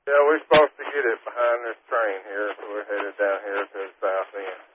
Yeah, we're supposed to get it behind this train here, so we're headed down here to the south end.